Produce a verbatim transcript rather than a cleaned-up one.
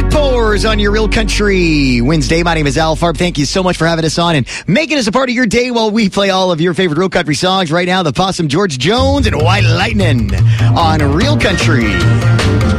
Fours on your Real Country Wednesday. My name is Al Farb. Thank you so much for having us on and making us a part of your day while we play all of your favorite Real Country songs. Right now, the Possum, George Jones, and White Lightning on Real Country.